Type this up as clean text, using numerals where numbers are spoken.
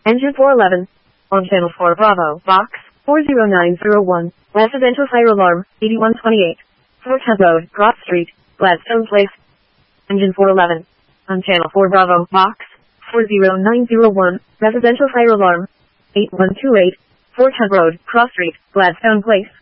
Engine 411. On channel 4 Bravo, box 40901, residential fire alarm, 8128. Fort Hunt Road, Cross Street, Gladstone Place. Engine 411. On channel 4 Bravo, box 40901, residential fire alarm, 8128. Fort Hunt Road, Cross Street, Gladstone Place.